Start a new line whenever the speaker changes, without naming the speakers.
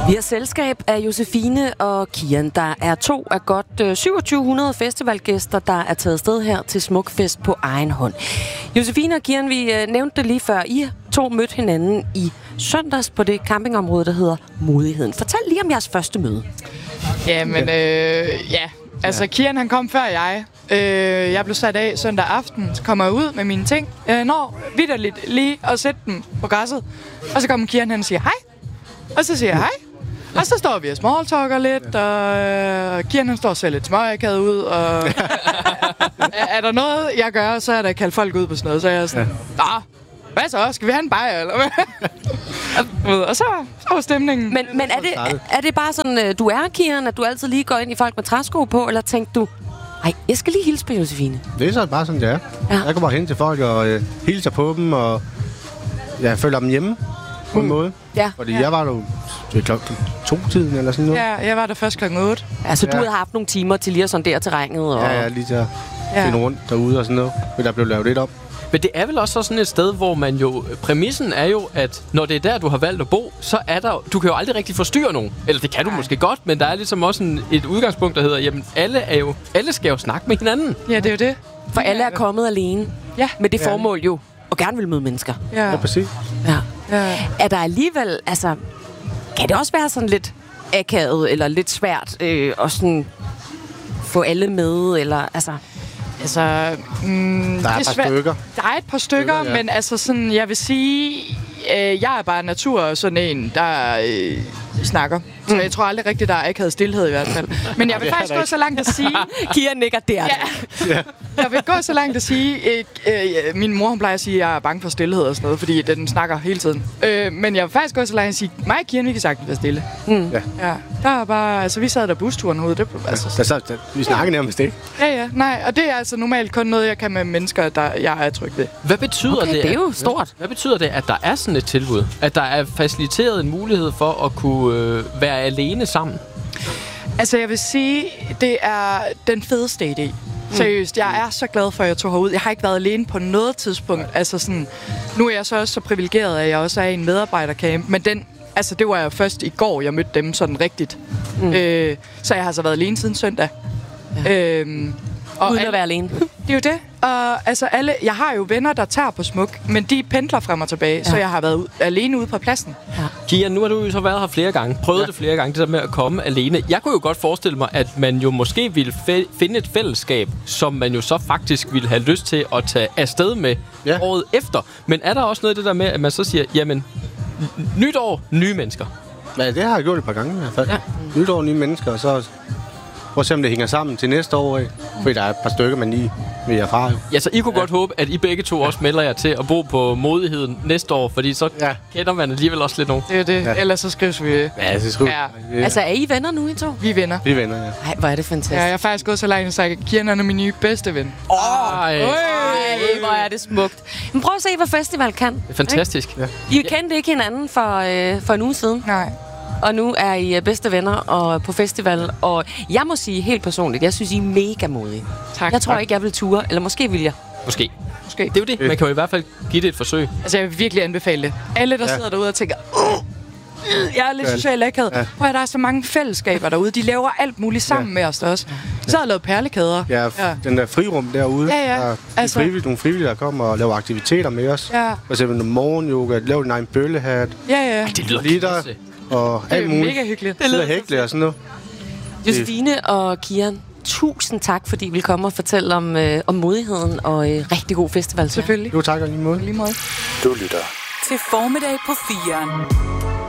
Vi har selskab af Josefine og Kian. Der er 2 af godt 2700 festivalgæster, der er taget sted her til Smukfest på egen hånd. Josefine og Kian, vi nævnte det lige før. I 2 mødte hinanden i søndags på det campingområde, der hedder Modigheden. Fortæl lige om jeres første møde.
Jamen, altså Kian han kom før jeg. Jeg blev sat af søndag aften, så kommer jeg ud med mine ting. Når vitterligt lige at sætte dem på græsset. Og så kommer Kian hen og siger hej. Og så siger jeg hej. Og så står vi og smalltalker lidt, og Kian han står og ser lidt småakavet ud, og er der noget, jeg gør, så er der kaldt folk ud på sådan noget, så er jeg sådan, hvad så? Skal vi have en bajer, eller hvad? Og så var stemningen.
Men er det bare sådan, du er, Kian, at du altid lige går ind i folk med træsko på, eller tænkte du, jeg skal lige hilse på Josefine?
Det er så bare sådan, det er. Ja. Jeg går bare hen til folk og hilser på dem, og jeg følger dem hjemme på en måde.
Ja.
Fordi jeg var jo klokken 2-tiden eller sådan noget.
Ja, jeg var der først klokken 8.
Altså, du havde haft nogle timer til lige at sondere terrænet? Og...
Ja, lige til at finde rundt derude og sådan noget. Men der blev lavet lidt op.
Men det er vel også sådan et sted, hvor man jo... Præmissen er jo, at når det er der, du har valgt at bo, så er der... Du kan jo aldrig rigtig forstyrre nogen. Eller det kan du måske godt, men der er ligesom også et udgangspunkt, der hedder, jamen, alle skal jo snakke med hinanden.
Ja, det er jo det.
For alle er kommet alene.
Ja.
Med det formål jo, og gerne vil møde mennesker.
Ja, præcis.
Ja.
Ja.
Er der alligevel... Altså, kan det også være sådan lidt akavet, eller lidt svært at sådan få alle med, eller... Altså,
der er et par stykker.
Der er et par stykker, ja. Men altså sådan, jeg vil sige, jeg er bare natur sådan en, der snakker. Så jeg tror aldrig rigtigt, der er akavet stilhed i hvert fald. Men jeg vil faktisk gå så langt at sige...
Kian nikker der.
Ja. Jeg vil gå så langt at sige... min mor, hun plejer at sige, at jeg er bange for stilhed og sådan noget, fordi den snakker hele tiden. Men jeg vil faktisk gå så langt at sige, mig og Kian, vi kan sagtens være stille. Ja. Der er bare... Altså, vi sad der busturen herude. Det, altså,
vi snakker nærmest ikke.
Ja. Nej, og det er altså normalt kun noget, jeg kan med mennesker, der jeg er tryg ved.
Hvad betyder det?
Det er jo stort.
Hvad betyder det, at der er sådan et tilbud? At der er faciliteret en mulighed for at kunne være alene sammen?
Altså, jeg vil sige, det er den fedeste idé. Seriøst, jeg er så glad for, at jeg tog herud. Jeg har ikke været alene på noget tidspunkt. Altså sådan, nu er jeg så også så privilegeret, at jeg også er i en medarbejdercamp. Men det var jo først i går, jeg mødte dem sådan rigtigt. Så jeg har så været alene siden søndag.
Ja. Uden at være alene.
Det er jo det. Og altså jeg har jo venner, der tager på Smuk, men de pendler frem og tilbage, så jeg har været alene ude på pladsen.
Ja. Kian, nu har du jo så været her flere gange, prøvet det flere gange, det der med at komme alene. Jeg kunne jo godt forestille mig, at man jo måske ville finde et fællesskab, som man jo så faktisk ville have lyst til at tage afsted med året efter. Men er der også noget af det der med, at man så siger, jamen, nytår, nye mennesker?
Ja, det har jeg gjort et par gange i hvert fald. Ja. Nytår, nye mennesker, og så... Prøv at se, om det hænger sammen til næste år, ikke? Fordi der er et par stykker, man lige vil herfra.
Ja, så I kunne godt håbe, at I begge to også melder jer til at bo på Modigheden næste år, fordi så kender man alligevel også lidt nogen.
Det er det. Ja. Ellers så skrives vi...
Ja, så skrives vi.
Altså, er I venner nu, I to?
Vi er venner.
Vi er venner, ja.
Ej, hvor er det fantastisk.
Ja, jeg har faktisk gået så langt og sagt, at Kian er min nye bedste ven.
Hvor er det smukt. Men prøv at se, hvad festival kan.
Det er fantastisk.
Ja. I kendte ikke hinanden for en uge siden.
Nej.
Og nu er I bedste venner og på festival. Og jeg må sige helt personligt, jeg synes, I er mega modige.
Tak.
Jeg tror ikke, jeg vil ture. Eller måske vil jeg.
Måske. Det er jo det. Man kan jo i hvert fald give det et forsøg.
Altså, jeg vil virkelig anbefale det. Alle, der sidder derude og tænker... Jeg er lidt socialt akavet. Prøv at der er så mange fællesskaber derude. De laver alt muligt sammen med os også. Så har jeg lavet perlekæder.
Ja, den der frirum derude.
Ja.
Altså, nogle frivillige, der kommer og laver aktiviteter med os.
Ja.
For eksempel morgenyoga, lave din egen bøllehat.
Ja.
Det lyder klasse.
Og alt muligt.
Mega hyggeligt.
Det lyder hækle og sådan noget.
Josefine og Kian, tusind tak, fordi I vil komme og fortælle om modigheden og rigtig god festival.
Selvfølgelig.
Jo, tak og lige måde.
Lige måde.
Du lytter til Formiddag på 4'eren.